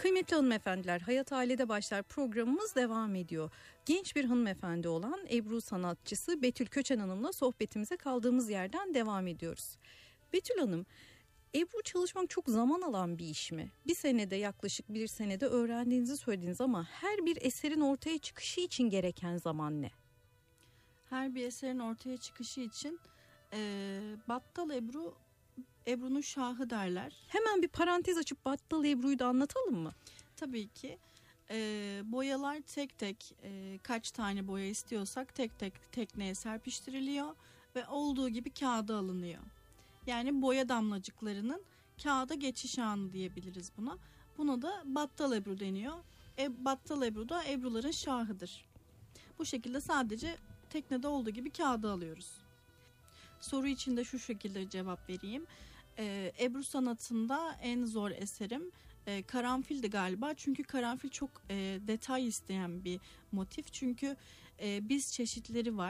Kıymetli hanımefendiler, Hayat Ailede Başlar programımız devam ediyor. Genç bir hanımefendi olan Ebru sanatçısı Betül Köçen Hanım'la sohbetimize kaldığımız yerden devam ediyoruz. Betül Hanım, Ebru çalışmak çok zaman alan bir iş mi? Yaklaşık bir senede öğrendiğinizi söylediniz ama her bir eserin ortaya çıkışı için gereken zaman ne? Her bir eserin ortaya çıkışı için Battal Ebru, Ebru'nun şahı derler. Hemen bir parantez açıp Battal Ebru'yu da anlatalım mı? Tabii ki. Boyalar tek tek kaç tane boya istiyorsak tek tek tekneye serpiştiriliyor ve olduğu gibi kağıda alınıyor. Yani boya damlacıklarının kağıda geçiş anı diyebiliriz buna. Buna da Battal Ebru deniyor. Battal Ebru da Ebru'ların şahıdır. Bu şekilde sadece teknede olduğu gibi kağıda alıyoruz. Soru için de şu şekilde cevap vereyim. Ebru sanatında en zor eserim karanfildi galiba. Çünkü karanfil çok detay isteyen bir motif. Çünkü biz çeşitleri var.